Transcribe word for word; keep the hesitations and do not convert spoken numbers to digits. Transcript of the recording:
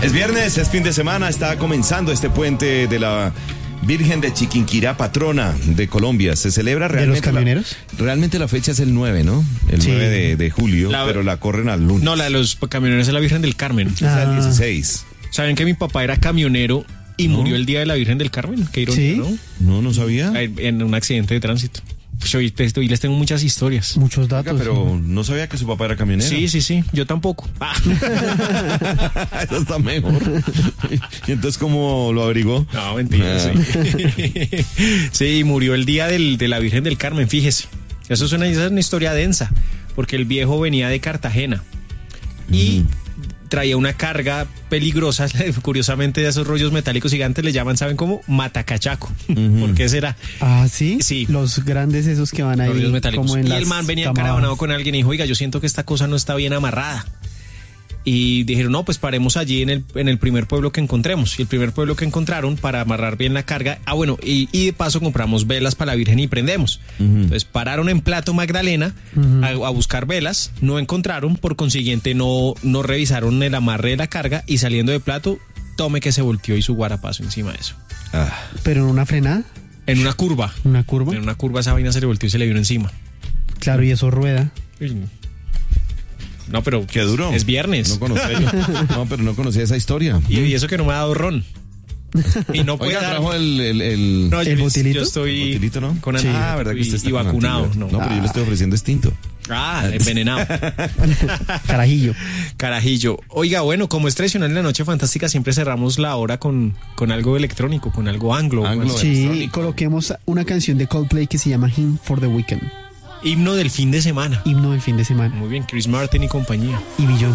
Es viernes, es fin de semana, está comenzando este puente de la Virgen de Chiquinquirá, patrona de Colombia. Se celebra realmente. ¿De los camioneros? La, realmente la fecha es el nueve, ¿no? El sí. nueve de, de julio, la, pero la corren al lunes. No, la de los camioneros es la Virgen del Carmen. Ah. Es el dieciséis. ¿Saben que mi papá era camionero y ¿no? murió el día de la Virgen del Carmen? Qué ironía, ¿sí? ¿no? No, no sabía. En un accidente de tránsito. Pues hoy, hoy les tengo muchas historias. Muchos datos. Oiga, pero no sabía que su papá era camionero. Sí, sí, sí. Yo tampoco. Ah. Eso está mejor. ¿Y entonces cómo lo averiguó? No, mentira. Ah. Sí. Sí, murió el día del, de la Virgen del Carmen, fíjese. Eso es una, esa es una historia densa, porque el viejo venía de Cartagena y mm. traía una carga peligrosa, curiosamente de esos rollos metálicos gigantes le llaman, ¿saben cómo? Matacachaco. Uh-huh. ¿Por qué será? Ah, ¿sí? Sí. Los grandes esos que van ahí. Rollos metálicos. Como en y las el man venía camadas. Encaravanado con alguien y dijo, oiga, yo siento que esta cosa no está bien amarrada. Y dijeron, no, pues paremos allí en el, en el primer pueblo que encontremos. Y el primer pueblo que encontraron para amarrar bien la carga, ah, bueno, y, y de paso compramos velas para la Virgen y prendemos. Uh-huh. Entonces pararon en Plato Magdalena uh-huh. a, a buscar velas, no encontraron, por consiguiente no, no revisaron el amarre de la carga y saliendo de Plato, tome que se volteó y su guarapazo encima de eso. Ah. ¿Pero en una frenada? En una curva. ¿Una curva? En una curva esa vaina se le volteó y se le vino encima. Claro, y eso rueda. Uy. No, pero qué duro. Es viernes. No conocía yo. No, pero no conocía esa historia. Y, y eso que no me ha dado ron. Y no puede Oiga, dar... trajo el el, el... No, ¿El yo, botilito? Yo estoy ¿El botilito, no? Con sí. Ah, verdad que usted está y vacunado. No, no, no pero yo le estoy ofreciendo extinto. Ah, envenenado. Carajillo. Carajillo. Oiga, bueno, como es tradicional en la Noche Fantástica, siempre cerramos la hora con, con algo electrónico, con algo anglo. anglo sí, coloquemos una canción de Coldplay que se llama Hymn for the Weekend. Himno del fin de semana. Himno del fin de semana. Muy bien, Chris Martin y compañía. Y Beyoncé.